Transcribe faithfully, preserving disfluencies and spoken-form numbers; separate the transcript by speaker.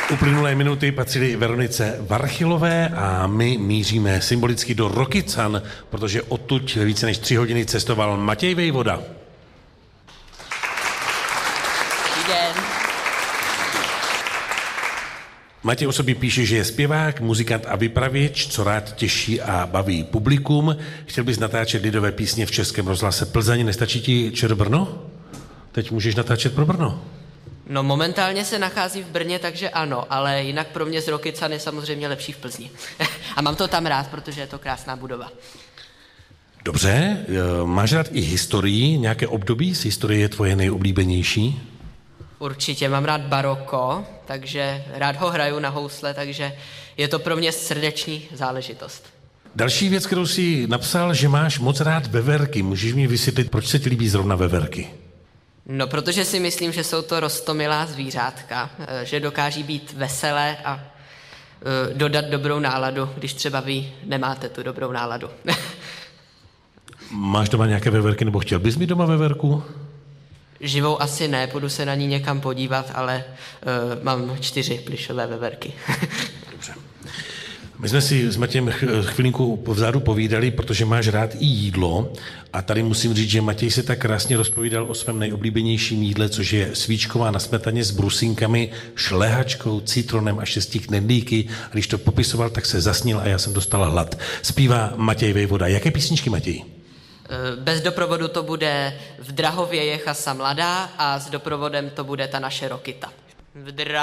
Speaker 1: Uplynulé minuty patřily Veronice Varchilové a my míříme symbolicky do Rokycan, protože odtud více než tři hodiny cestoval Matěj Vejvoda.
Speaker 2: Dobrý den.
Speaker 1: Matěj o sobě píše, že je zpěvák, muzikant a vypravěč, co rád těší a baví publikum. Chtěl bys natáčet lidové písně v Českém rozhlase Plzeň, nestačí ti ČR Brno? Teď můžeš natáčet pro Brno.
Speaker 2: No momentálně se nachází v Brně, takže ano, ale jinak pro mě z Rokycan je samozřejmě lepší v Plzni. A mám to tam rád, protože je to krásná budova.
Speaker 1: Dobře, máš rád i historii, nějaké období z historie je tvoje nejoblíbenější?
Speaker 2: Určitě mám rád baroko, takže rád ho hraju na housle, takže je to pro mě srdeční záležitost.
Speaker 1: Další věc, kterou jsi napsal, že máš moc rád veverky. Můžeš mi vysvětlit, proč se ti líbí zrovna veverky?
Speaker 2: No, protože si myslím, že jsou to roztomilá zvířátka, že dokáží být veselé a uh, dodat dobrou náladu, když třeba vy nemáte tu dobrou náladu.
Speaker 1: Máš doma nějaké veverky, nebo chtěl bys mít doma veverku?
Speaker 2: Živou asi ne, půjdu se na ní někam podívat, ale uh, mám čtyři plyšové veverky.
Speaker 1: Dobře. My jsme si s Matějem chvilinku vzadu povídali, protože máš rád i jídlo a tady musím říct, že Matěj se tak krásně rozpovídal o svém nejoblíbenějším jídle, což je svíčková na smetaně s brusinkami, šlehačkou, citronem a šesti knedlíky. A když to popisoval, tak se zasnil a já jsem dostala hlad. Zpívá Matěj Vejvoda. Jaké písničky, Matěj?
Speaker 2: Bez doprovodu to bude V Drahově je chasa mladá a s doprovodem to bude ta naše Rokita. V